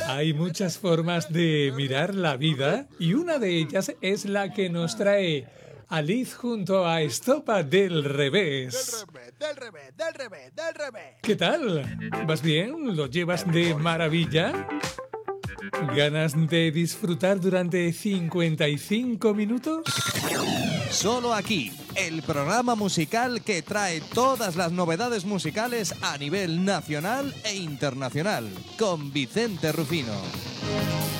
Hay muchas formas de mirar la vida y una de ellas es la que nos trae Aliz junto a Estopa del Revés. Del revés. ¿Qué tal? ¿Vas bien? ¿Lo llevas de maravilla? ¿Ganas de disfrutar durante 55 minutos? Solo aquí, el programa musical que trae todas las novedades musicales a nivel nacional e internacional, con Vicente Rufino.